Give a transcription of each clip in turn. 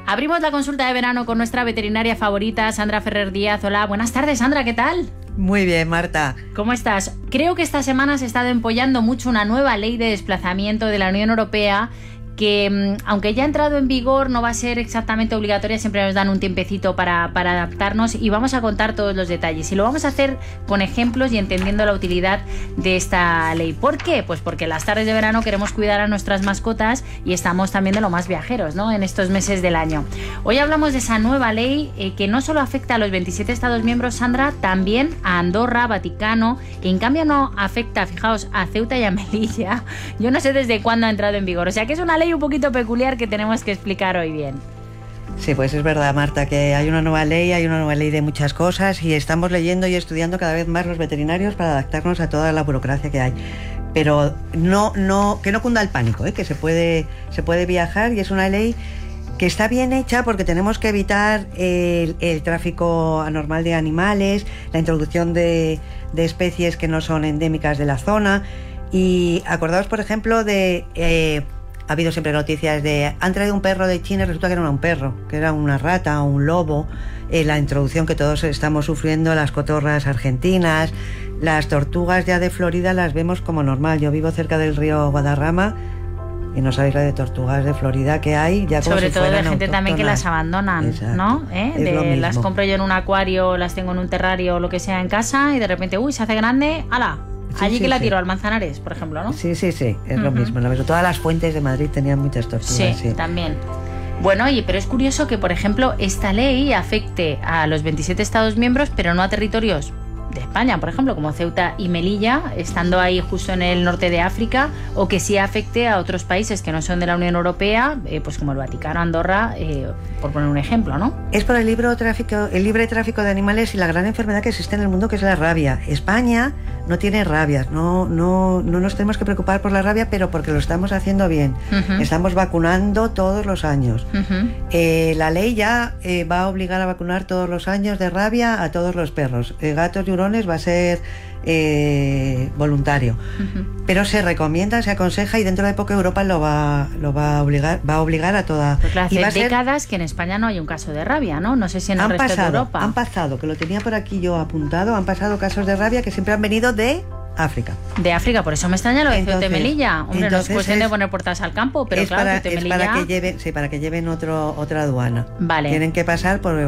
Abrimos la consulta de verano con nuestra veterinaria favorita, Sandra Ferrer Díaz. Hola, buenas tardes, Sandra, ¿qué tal? Muy bien, Marta. ¿Cómo estás? Creo que esta semana se ha estado empollando mucho una nueva ley de desplazamiento de la Unión Europea que, aunque ya ha entrado en vigor, no va a ser exactamente obligatoria, siempre nos dan un tiempecito para adaptarnos y vamos a contar todos los detalles. Y lo vamos a hacer con ejemplos y entendiendo la utilidad de esta ley. ¿Por qué? Pues porque las tardes de verano queremos cuidar a nuestras mascotas y estamos también de lo más viajeros, ¿no?, en estos meses del año. Hoy hablamos de esa nueva ley que no solo afecta a los 27 Estados miembros, Sandra, también a Andorra, Vaticano, que en cambio no afecta, fijaos, a Ceuta y a Melilla. Yo no sé desde cuándo ha entrado en vigor, o sea que es una ley un poquito peculiar que tenemos que explicar hoy bien. Sí, pues es verdad, Marta, que hay una nueva ley de muchas cosas y estamos leyendo y estudiando cada vez más los veterinarios para adaptarnos a toda la burocracia que hay. Pero que no cunda el pánico, que se puede viajar y es una ley que está bien hecha porque tenemos que evitar el tráfico anormal de animales, la introducción de especies que no son endémicas de la zona. Y acordaos, por ejemplo, ha habido siempre noticias de han traído un perro de China y resulta que no era un perro, que era una rata o un lobo. La introducción que todos estamos sufriendo, las cotorras argentinas, las tortugas ya de Florida las vemos como normal. Yo vivo cerca del río Guadarrama y no sabéis la de tortugas de Florida que hay, ya como sobre si todo de gente autóctonas. También que las abandonan. Exacto. ¿No? Las compro yo en un acuario, las tengo en un terrario o lo que sea en casa y de repente, se hace grande, ¡hala! Allí la tiro al Manzanares, por ejemplo, ¿no? Sí, es lo mismo. Todas las fuentes de Madrid tenían muchas tortugas. Sí, también. Bueno, pero es curioso que, por ejemplo, esta ley afecte a los 27 Estados miembros, pero no a territorios de España, por ejemplo, como Ceuta y Melilla, estando ahí justo en el norte de África, o que sí afecte a otros países que no son de la Unión Europea, pues como el Vaticano, Andorra, por poner un ejemplo, ¿no? Es por el libre tráfico de animales y la gran enfermedad que existe en el mundo, que es la rabia. España no tiene rabias, no nos tenemos que preocupar por la rabia, pero porque lo estamos haciendo bien. Estamos vacunando todos los años. La ley ya va a obligar a vacunar todos los años de rabia a todos los perros. Gatos y hurones va a ser voluntario. Pero se recomienda, se aconseja y dentro de poco Europa lo va a obligar a toda. Pues claro, hace décadas que en España no hay un caso de rabia, ¿no? No sé si en el resto de Europa. Han pasado, que lo tenía por aquí yo apuntado, han pasado casos de rabia que siempre han venido de África. De África, por eso me extraña lo de Ceuta y Melilla. Hombre, no es cuestión de poner puertas al campo, pero claro, Ceuta y Melilla... para que lleven otra aduana. Vale. Tienen que pasar por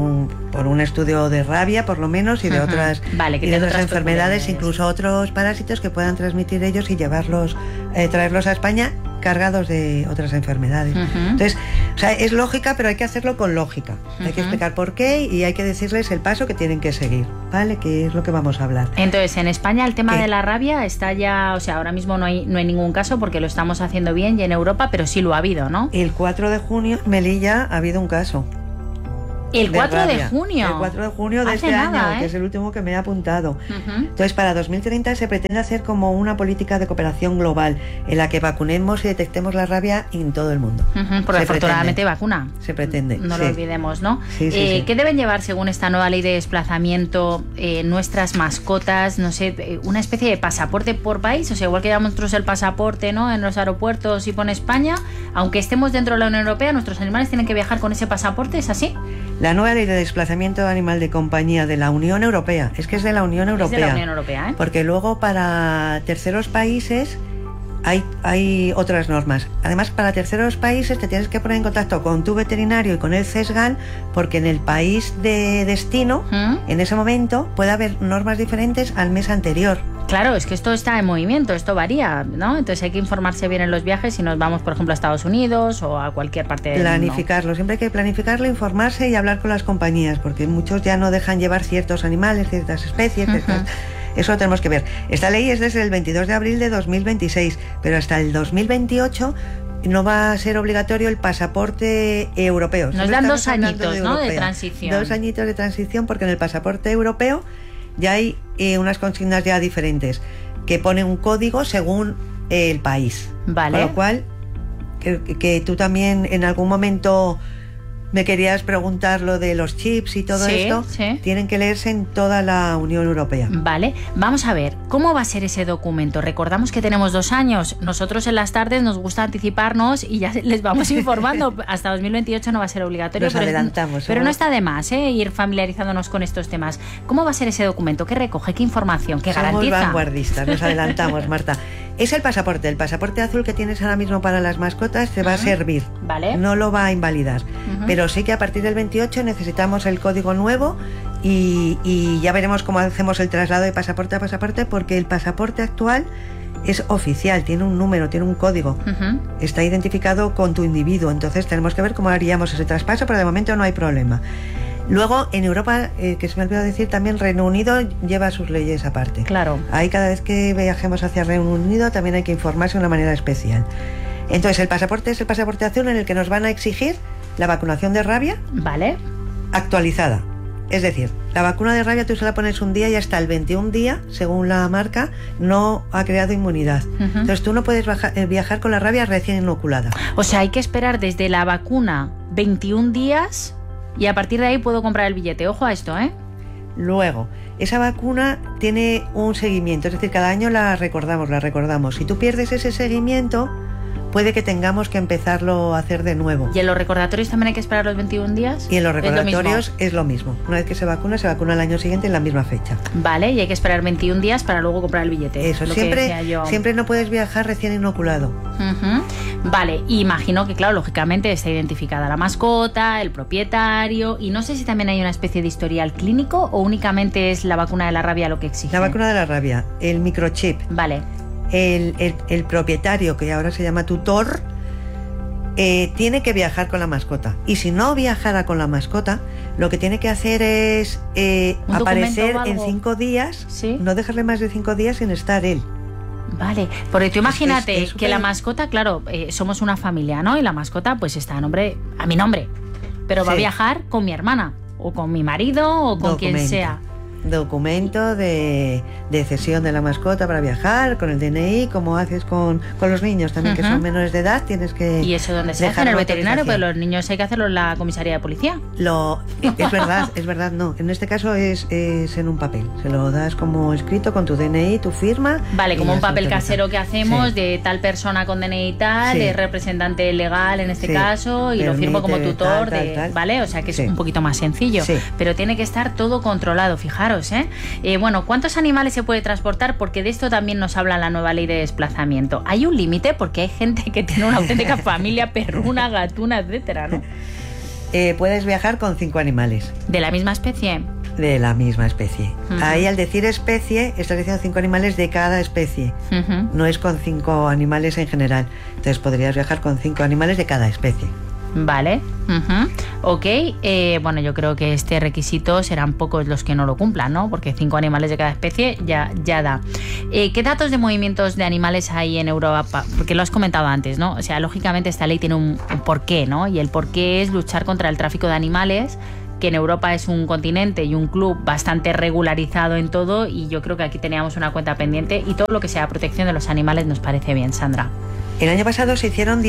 un estudio de rabia, por lo menos, y de otras enfermedades, incluso otros parásitos que puedan transmitir ellos y traerlos a España cargados de otras enfermedades. Entonces, es lógica, pero hay que hacerlo con lógica. Hay que explicar por qué y hay que decirles el paso que tienen que seguir, ¿vale? Que es lo que vamos a hablar. Entonces, en España el tema de la rabia está ya, ahora mismo no hay ningún caso porque lo estamos haciendo bien y en Europa, pero sí lo ha habido, ¿no? El 4 de junio, Melilla, ha habido un caso. El 4 de junio. El 4 de junio de este año, que es el último que me he apuntado. Entonces, para 2030 se pretende hacer como una política de cooperación global en la que vacunemos y detectemos la rabia en todo el mundo. Porque afortunadamente vacuna. Se pretende. No lo olvidemos, ¿no? Sí. ¿Qué deben llevar, según esta nueva ley de desplazamiento, nuestras mascotas? No sé, una especie de pasaporte por país. O sea, igual que llevamos nosotros el pasaporte, ¿no?, en los aeropuertos y pone España, aunque estemos dentro de la Unión Europea, nuestros animales tienen que viajar con ese pasaporte, ¿es así? La nueva ley de desplazamiento animal de compañía de la Unión Europea, es que es de la Unión Europea. Es de la Unión Europea, ¿eh? Porque luego para terceros países hay otras normas. Además, para terceros países te tienes que poner en contacto con tu veterinario y con el CESGAN, porque en el país de destino, en ese momento, puede haber normas diferentes al mes anterior. Claro, es que esto está en movimiento, esto varía, ¿no? Entonces hay que informarse bien en los viajes si nos vamos, por ejemplo, a Estados Unidos o a cualquier parte del mundo. Planificarlo, siempre hay que planificarlo, informarse y hablar con las compañías, porque muchos ya no dejan llevar ciertos animales, ciertas especies, eso lo tenemos que ver. Esta ley es desde el 22 de abril de 2026, pero hasta el 2028 no va a ser obligatorio el pasaporte europeo. Nos dan 2 añitos, ¿no?, de transición. 2 añitos de transición, porque en el pasaporte europeo ya hay unas consignas ya diferentes que ponen un código según el país. Vale. Con lo cual, que tú también en algún momento Me querías preguntar lo de los chips y todo esto. Sí. Tienen que leerse en toda la Unión Europea. Vale, vamos a ver, ¿cómo va a ser ese documento? Recordamos que tenemos 2 años. Nosotros en las tardes nos gusta anticiparnos y ya les vamos informando. Hasta 2028 no va a ser obligatorio. Nos adelantamos. Pero no está de más ir familiarizándonos con estos temas. ¿Cómo va a ser ese documento? ¿Qué recoge? ¿Qué información? ¿Qué garantiza? Somos vanguardistas, nos adelantamos, Marta. Es el pasaporte azul que tienes ahora mismo para las mascotas te va a servir, vale. No lo va a invalidar, pero sí que a partir del 28 necesitamos el código nuevo y ya veremos cómo hacemos el traslado de pasaporte a pasaporte, porque el pasaporte actual es oficial, tiene un número, tiene un código, está identificado con tu individuo, entonces tenemos que ver cómo haríamos ese traspaso, pero de momento no hay problema. Luego, en Europa, que se me olvidó decir, también Reino Unido lleva sus leyes aparte. Claro. Ahí cada vez que viajemos hacia Reino Unido también hay que informarse de una manera especial. Entonces, el pasaporte es el pasaporte azul en el que nos van a exigir la vacunación de rabia. Vale. Actualizada. Es decir, la vacuna de rabia tú se la pones un día y hasta el 21 día, según la marca, no ha creado inmunidad. Entonces tú no puedes viajar con la rabia recién inoculada. O sea, hay que esperar desde la vacuna 21 días... Y a partir de ahí puedo comprar el billete. Ojo a esto, ¿eh? Luego, esa vacuna tiene un seguimiento, es decir, cada año la recordamos. Si tú pierdes ese seguimiento, puede que tengamos que empezarlo a hacer de nuevo. ¿Y en los recordatorios también hay que esperar los 21 días? Y en los recordatorios es lo mismo. Una vez que se vacuna al año siguiente en la misma fecha. Vale, y hay que esperar 21 días para luego comprar el billete. Eso, siempre no puedes viajar recién inoculado. Vale, imagino que, claro, lógicamente está identificada la mascota, el propietario, y no sé si también hay una especie de historial clínico o únicamente es la vacuna de la rabia lo que exige. La vacuna de la rabia, el microchip. Vale. El propietario, que ahora se llama tutor, tiene que viajar con la mascota. Y si no viajara con la mascota, lo que tiene que hacer es aparecer en 5 días, ¿sí? No dejarle más de 5 días sin estar él. Vale, porque tú imagínate que la mascota, claro, somos una familia, ¿no? Y la mascota pues está a mi nombre, pero va a viajar con mi hermana, o con mi marido, o con quien sea. Documento de cesión de la mascota para viajar, con el DNI, como haces con los niños también, que son menores de edad, tienes que... ¿Y eso dónde se hace? En el veterinario, pero los niños hay que hacerlo en la comisaría de policía. Es verdad, no. En este caso es en un papel. Se lo das como escrito con tu DNI, tu firma. Vale, como un papel casero que hacemos de tal persona con DNI y tal, de representante legal en este caso, y lo firmo como tutor, tal. ¿Vale? O sea que es un poquito más sencillo. Sí. Pero tiene que estar todo controlado, fijaros. Bueno, ¿cuántos animales se puede transportar? Porque de esto también nos habla la nueva ley de desplazamiento. ¿Hay un límite? Porque hay gente que tiene una auténtica familia perruna, gatuna, etcétera, ¿no? Puedes viajar con 5 animales. ¿De la misma especie? De la misma especie. Ahí, al decir especie, estás diciendo 5 animales de cada especie. No es con 5 animales en general. Entonces podrías viajar con 5 animales de cada especie. Vale, ok, bueno, yo creo que este requisito serán pocos los que no lo cumplan, ¿no? Porque 5 animales de cada especie ya da. ¿Qué datos de movimientos de animales hay en Europa? Porque lo has comentado antes, ¿no? O sea, lógicamente esta ley tiene un porqué, ¿no? Y el porqué es luchar contra el tráfico de animales, que en Europa es un continente y un club bastante regularizado en todo, y yo creo que aquí teníamos una cuenta pendiente, y todo lo que sea protección de los animales nos parece bien, Sandra. El año pasado se hicieron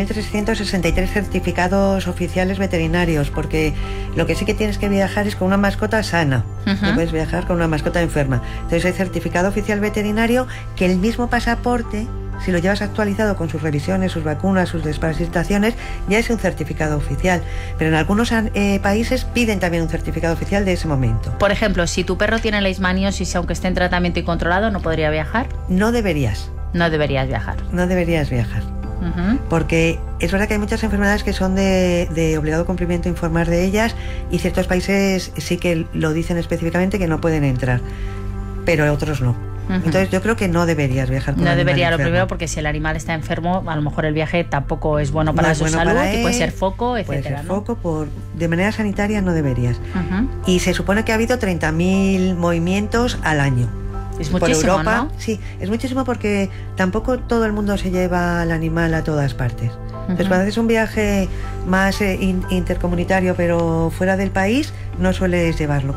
18.363 certificados oficiales veterinarios, porque lo que sí que tienes que viajar es con una mascota sana. No puedes viajar con una mascota enferma. Entonces hay certificado oficial veterinario, que el mismo pasaporte, si lo llevas actualizado con sus revisiones, sus vacunas, sus desparasitaciones, ya es un certificado oficial. Pero en algunos países piden también un certificado oficial de ese momento. Por ejemplo, si tu perro tiene leishmaniosis, aunque esté en tratamiento y controlado, ¿no podría viajar? No deberías. No deberías viajar. No deberías viajar. Porque es verdad que hay muchas enfermedades que son de obligado cumplimiento informar de ellas, y ciertos países sí que lo dicen específicamente que no pueden entrar, pero otros no. Entonces yo creo que no deberías viajar con un animal debería, enfermo. Lo primero, porque si el animal está enfermo, a lo mejor el viaje tampoco es bueno para su salud, y puede ser foco, etcétera. Puede ser foco, de manera sanitaria no deberías. Y se supone que ha habido 30.000 movimientos al año. Es muchísimo, por Europa, ¿no? Sí, es muchísimo, porque tampoco todo el mundo se lleva al animal a todas partes. Entonces, cuando haces un viaje más intercomunitario, pero fuera del país, no sueles llevarlo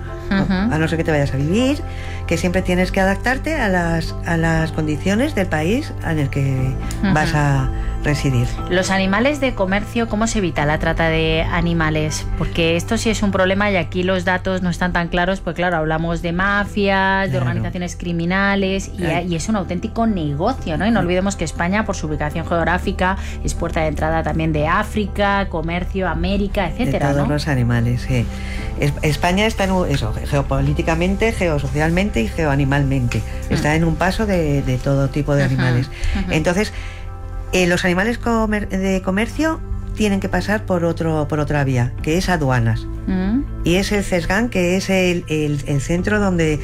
a no ser que te vayas a vivir, que siempre tienes que adaptarte a las condiciones del país en el que vas a residir. Los animales de comercio, ¿cómo se evita la trata de animales? Porque esto sí es un problema y aquí los datos no están tan claros, pues claro, hablamos de mafias, de organizaciones criminales y es un auténtico negocio, ¿no? Y no olvidemos que España, por su ubicación geográfica, es puerta de entrada también de África, comercio, América, etcétera, de todos, ¿no? Los animales, sí. España está en eso, geopolíticamente, geosocialmente y geoanimalmente. Está en un paso de todo tipo de animales. Entonces, los animales de comercio tienen que pasar por otra vía, que es aduanas. Y es el CESGAN, que es el centro donde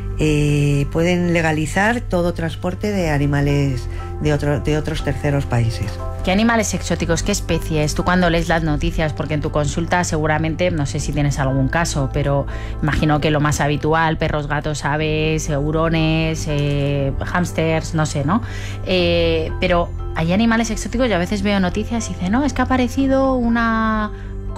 pueden legalizar todo transporte de animales de otros terceros países. ¿Qué animales exóticos, qué especies? Tú cuando lees las noticias, porque en tu consulta seguramente, no sé si tienes algún caso, pero imagino que lo más habitual, perros, gatos, aves, hurones, hámsters, no sé, ¿no? Pero hay animales exóticos, yo a veces veo noticias y dicen, no, es que ha aparecido una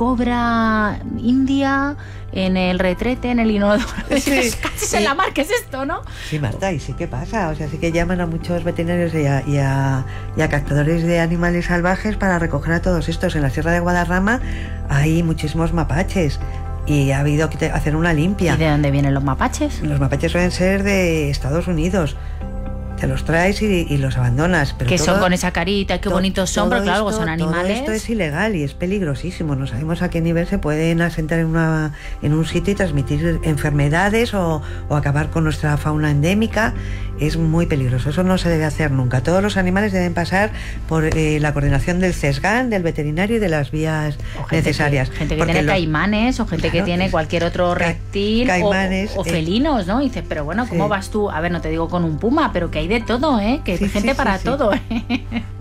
cobra india en el retrete, en el inodoro. Sí, casi en la mar, ¿qué es esto, no? Sí, Marta, y sí que pasa. O sea, sí que llaman a muchos veterinarios y a captadores de animales salvajes para recoger a todos estos. En la Sierra de Guadarrama hay muchísimos mapaches y ha habido que hacer una limpia. ¿Y de dónde vienen los mapaches? Los mapaches suelen ser de Estados Unidos. Te los traes y los abandonas. Pero que son con esa carita, qué bonitos son, pero claro, son animales. Todo esto es ilegal y es peligrosísimo. No sabemos a qué nivel se pueden asentar en un sitio y transmitir enfermedades o acabar con nuestra fauna endémica. Es muy peligroso. Eso no se debe hacer nunca. Todos los animales deben pasar por la coordinación del CESGAN, del veterinario y de las vías necesarias. Gente que tiene caimanes o gente que tiene cualquier otro reptil caimanes, o felinos, ¿no? Y dices, pero bueno, ¿cómo vas tú? A ver, no te digo con un puma, pero que hay de todo, ¿eh? Que hay gente para todo, ¿eh?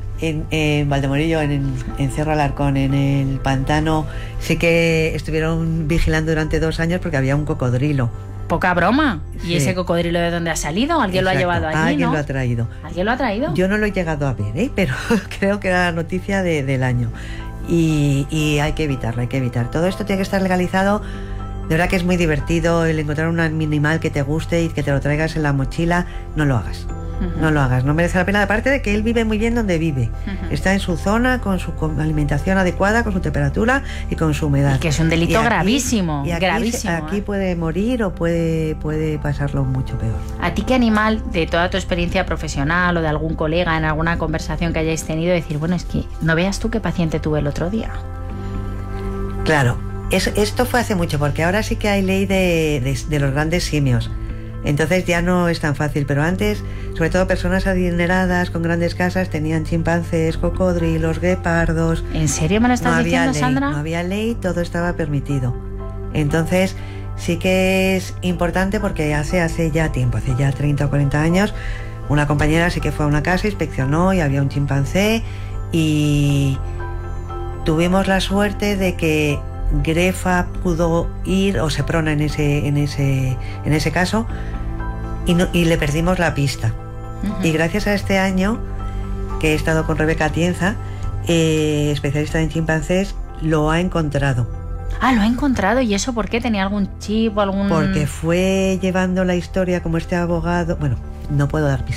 En Valdemorillo, en Cerro Alarcón, en el pantano, sí que estuvieron vigilando durante 2 años porque había un cocodrilo. Poca broma. ¿Y ese cocodrilo de dónde ha salido? ¿Alguien lo ha llevado allí? Alguien ¿no? lo ha traído. ¿Alguien lo ha traído? Yo no lo he llegado a ver, pero creo que era la noticia del año. Y hay que evitarlo, hay que evitar. Todo esto tiene que estar legalizado. De verdad que es muy divertido el encontrar un animal que te guste y que te lo traigas en la mochila. No lo hagas. No lo hagas, no merece la pena. Aparte de que él vive muy bien donde vive. Está en su zona, con su alimentación adecuada, con su temperatura y con su humedad. Y que es un delito gravísimo. Y aquí puede morir o puede pasarlo mucho peor. ¿A ti qué animal, de toda tu experiencia profesional o de algún colega en alguna conversación que hayáis tenido, decir, bueno, es que no veas tú qué paciente tuve el otro día? Claro, esto fue hace mucho, porque ahora sí que hay ley de los grandes simios. Entonces ya no es tan fácil, pero antes, sobre todo personas adineradas con grandes casas tenían chimpancés, cocodrilos, guepardos. ¿En serio me lo estás diciendo, Sandra? No había ley, todo estaba permitido. Entonces sí que es importante porque hace ya tiempo, hace ya 30 o 40 años, una compañera sí que fue a una casa, inspeccionó y había un chimpancé y tuvimos la suerte de que Grefa pudo ir, o Seprona en ese caso, y le perdimos la pista. Y gracias a este año que he estado con Rebeca Atienza, especialista en chimpancés, lo ha encontrado. Ah, lo ha encontrado. ¿Y eso por qué? ¿Tenía algún chip o algún...? Porque fue llevando la historia como este abogado... Bueno, no puedo dar pistas.